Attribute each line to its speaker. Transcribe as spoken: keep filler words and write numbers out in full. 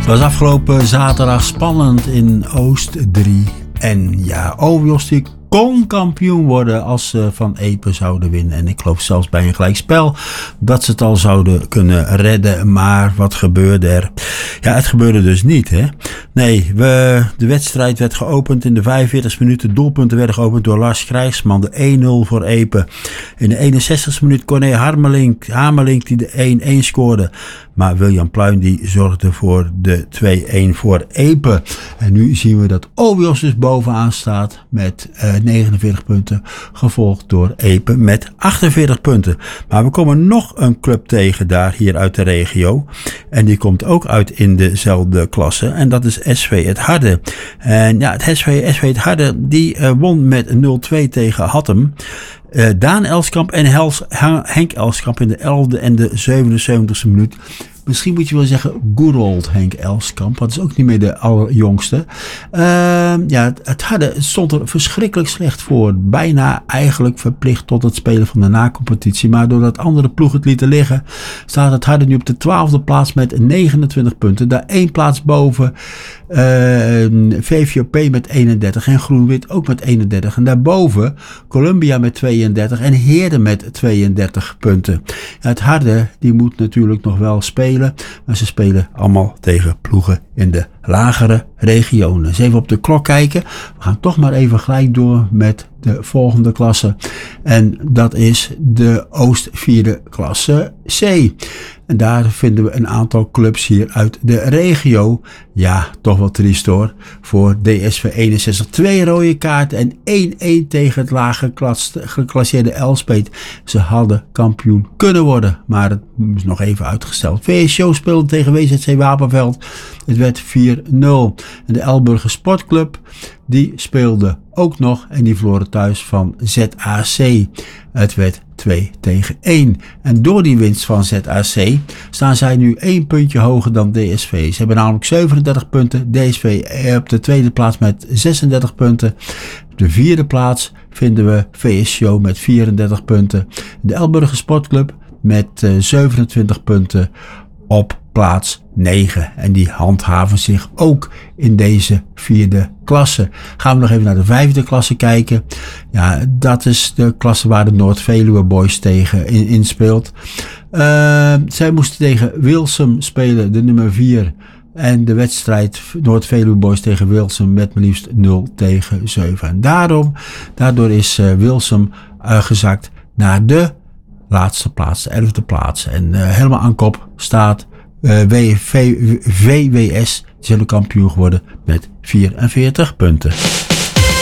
Speaker 1: Het was afgelopen zaterdag spannend in Oost drie. En ja, O W I O S die kon kampioen worden als ze van Epe zouden winnen. En ik geloof zelfs bij een gelijkspel dat ze het al zouden kunnen redden. Maar wat gebeurde er? Ja, het gebeurde dus niet, hè. Nee, we, de wedstrijd werd geopend in de vijfenveertigste minuut. De doelpunten werden geopend door Lars Krijgsman. De één nul voor Epe. In de eenenzestigste minuut Corné Hamelink, Hamelink die de één-één scoorde. Maar William Pluim die zorgde voor de twee-één voor Epe. En nu zien we dat O W I O S dus bovenaan staat met uh, negenenveertig punten. Gevolgd door Epe met achtenveertig punten. Maar we komen nog een club tegen daar hier uit de regio. En die komt ook uit in dezelfde klasse. En dat is S V Het Harde. En ja, het S V, S V Het Harde die uh, won met nul-twee tegen Hattem. Uh, Daan Elskamp en Hels, Henk Elskamp in de elfde en de zevenenzeventigste minuut. Misschien moet je wel zeggen good old Henk Elskamp. Want dat is ook niet meer de allerjongste. Uh, ja, het, het Harde stond er verschrikkelijk slecht voor. Bijna eigenlijk verplicht tot het spelen van de na-competitie. Maar doordat andere ploegen het lieten liggen, staat het Harde nu op de twaalfde plaats met negenentwintig punten. Daar één plaats boven uh, V V O P met eenendertig en Groen-Wit ook met eenendertig. En daarboven Columbia met tweeëndertig en Heerden met tweeëndertig punten. Ja, het Harde die moet natuurlijk nog wel spelen. Maar ze spelen allemaal tegen ploegen in de lagere regionen. Dus even op de klok kijken. We gaan toch maar even gelijk door met de volgende klasse. En dat is de Oost vierde klasse C. En daar vinden we een aantal clubs hier uit de regio. Ja, toch wel triest hoor. Voor D S V eenenzestig twee rode kaarten en één-één tegen het lage geclasseerde Elspet. Ze hadden kampioen kunnen worden, maar het is nog even uitgesteld. V S O speelde tegen W Z C Wapenveld. Het werd vier nul. En de Elburger Sportclub die speelde ook nog en die verloren thuis van Z A C. Het werd twee tegen één. En door die winst van Z A C staan zij nu één puntje hoger dan D S V. Ze hebben namelijk zevenendertig punten. D S V op de tweede plaats met zesendertig punten. Op de vierde plaats vinden we V S C O met vierendertig punten. De Elburger Sportclub met uh, zevenentwintig punten op plaats negen. En die handhaven zich ook in deze vierde klasse. Gaan we nog even naar de vijfde klasse kijken. Ja, dat is de klasse waar de Noord-Veluwe Boys tegen in, in speelt. Uh, zij moesten tegen Wilsum spelen, de nummer vier. En de wedstrijd Noord-Veluwe Boys tegen Wilsum met maar liefst nul tegen zeven. En daarom, daardoor is uh, Wilsum uh, gezakt naar de laatste plaats, de elfde plaats. En uh, helemaal aan kop staat uh, V W S. Die zijn kampioen geworden met vierenveertig punten.